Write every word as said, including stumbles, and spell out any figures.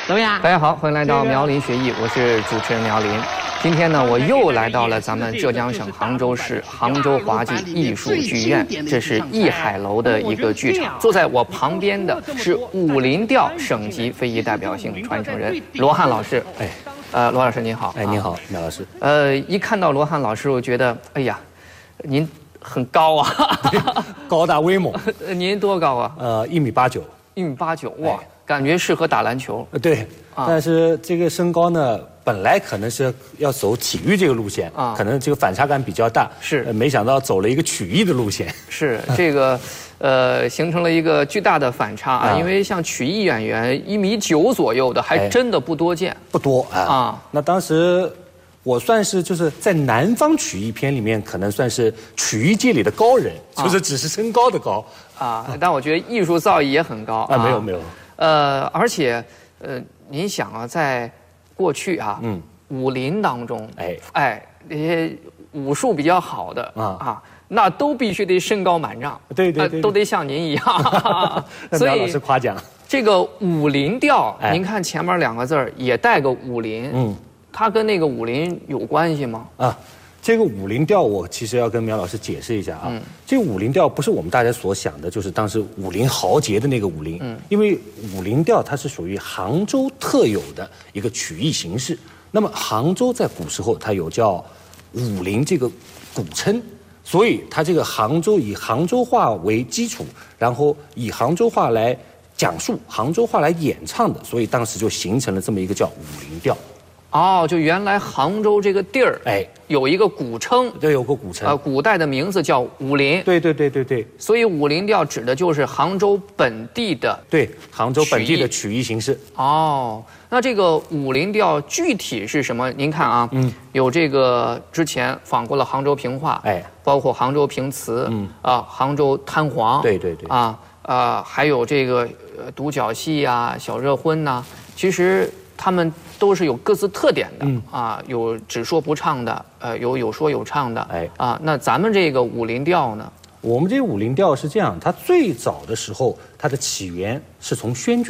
怎么样？ 大家好，欢迎来到苗林学艺，我是主持人苗林。今天呢，我又来到了咱们浙江省杭州市杭州华记艺术剧院，这是艺海楼的一个剧场。坐在我旁边的是武林调省级非遗代表性传承人罗汉老师。哎，呃，罗老师您好。 哎，您好，苗老师。 呃，一看到罗汉老师，我觉得，哎呀，您很高啊， 高大威猛。 您多高啊？ 呃，一米八九。 一米八九，哇，感觉适合打篮球。 呃，对。啊、但是这个身高呢，本来可能是要走体育这个路线啊，可能这个反差感比较大。 是、 呃，没想到走了一个曲艺的路线。 是这个，呃，形成了一个巨大的反差啊。因为像曲艺演员一米九左右的，还真的不多见。 不多啊。啊，那当时我算是就是在南方曲艺片里面，可能算是曲艺界里的高人，啊、就是只是身高的高啊。但我觉得艺术造诣也很高啊。没有没有。 呃，而且呃。您想啊，在过去啊，嗯，武林当中，哎哎，那些武术比较好的啊啊，那都必须得身高满丈， 对对对， 呃、都得像您一样。 所以老师夸奖。 这个武林调，哎、您看前面两个字儿也带个武林，嗯，它跟那个武林有关系吗？啊。 这个武林调，我其实要跟苗老师解释一下啊。嗯、这个武林调不是我们大家所想的，就是当时武林豪杰的那个武林。嗯。因为武林调它是属于杭州特有的一个曲艺形式。那么杭州在古时候它有叫武林这个古称，所以它这个杭州以杭州话为基础，然后以杭州话来讲述、杭州话来演唱的，所以当时就形成了这么一个叫武林调。 哦，就原来杭州这个地儿，哎，有一个古称， 对，有个古称， 呃，古代的名字叫武林。 对对对对对。 所以武林调指的就是杭州本地的， 对，杭州本地的曲艺形式。 哦，那这个武林调具体是什么？您看啊，嗯，有这个之前访过了杭州评话，哎，包括杭州评词，嗯啊，杭州滩黄， 对对对， 啊啊，还有这个呃独角戏啊、小热婚呐、啊，其实他们都是有各自特点的，嗯啊，有只说不唱的，呃，有有说有唱的，哎啊，那咱们这个武林调呢？ 我们这个武林调是这样，它最早的时候，它的起源是从宣卷。